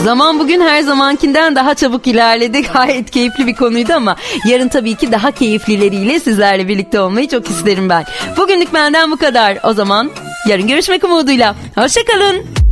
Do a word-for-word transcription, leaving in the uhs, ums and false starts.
Zaman bugün her zamankinden daha çabuk ilerledi. Gayet keyifli bir konuydu ama yarın tabii ki daha keyiflileriyle sizlerle birlikte olmayı çok isterim ben. Bugünlük benden bu kadar. O zaman yarın görüşmek umuduyla. Hoşçakalın.